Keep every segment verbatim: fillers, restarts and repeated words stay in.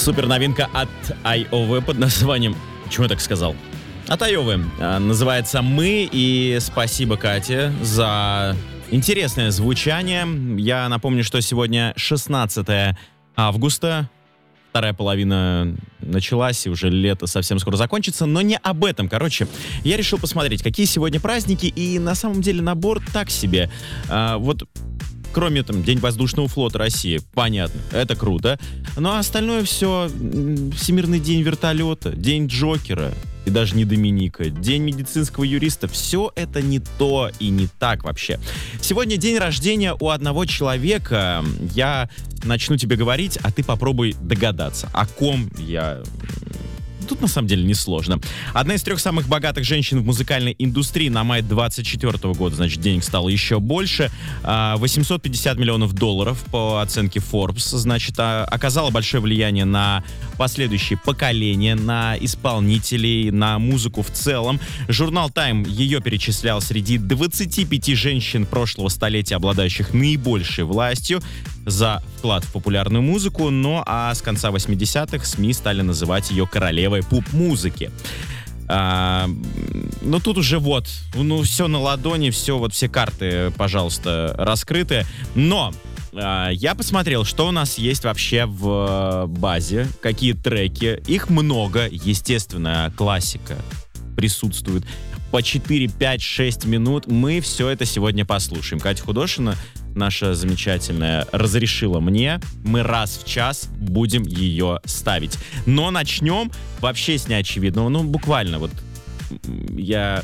Супер новинка от Айовы под названием... Чего я так сказал? От Айовы. Называется «Мы». И спасибо, Кате, за интересное звучание. Я напомню, что сегодня шестнадцатое августа. Вторая половина началась, и уже лето совсем скоро закончится. Но не об этом. Короче, я решил посмотреть, какие сегодня праздники. И на самом деле набор так себе. А, вот... Кроме там День воздушного флота России, понятно, это круто. Но остальное все: Всемирный день вертолета, День Джокера и даже не Доминика, День медицинского юриста. Все это не то и не так вообще. Сегодня день рождения у одного человека. Я начну тебе говорить, а ты попробуй догадаться, о ком я... Тут на самом деле несложно. Одна из трех самых богатых женщин в музыкальной индустрии на май двадцать четвёртого года, значит, денег стало еще больше. восемьсот пятьдесят миллионов долларов по оценке Forbes, значит, оказала большое влияние на последующие поколения, на исполнителей, на музыку в целом. Журнал Time ее перечислял среди двадцати пяти женщин прошлого столетия, обладающих наибольшей властью за вклад в популярную музыку. Ну а с конца восьмидесятых СМИ стали называть ее королевой поп-музыки. А, ну тут уже вот, ну все на ладони, все, вот все карты, пожалуйста, раскрыты. Но а, я посмотрел, что у нас есть вообще в базе, какие треки. Их много, естественно, классика присутствует. По четыре, пять, шесть минут мы все это сегодня послушаем. Катя Худошина, наша замечательная, разрешила мне. Мы раз в час будем ее ставить. Но начнем вообще с неочевидного. Ну, буквально вот я...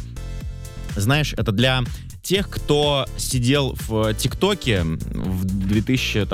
Знаешь, это для тех, кто сидел в ТикТоке в две тысячи